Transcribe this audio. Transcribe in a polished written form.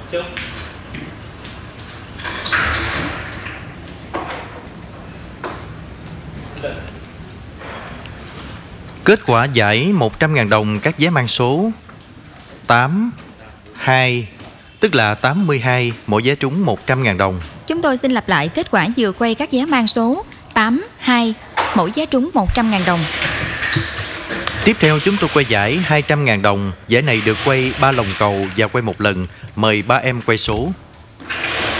Kết quả giải 100.000 đồng các vé mang số 8, 2, tức là 82, mỗi vé trúng 100.000 đồng. Chúng tôi xin lặp lại kết quả vừa quay các vé mang số 8, 2, mỗi vé trúng 100.000 đồng. Tiếp theo chúng tôi quay giải 200.000 đồng. Giải này được quay 3 lòng cầu và quay một lần. Mời ba em quay số.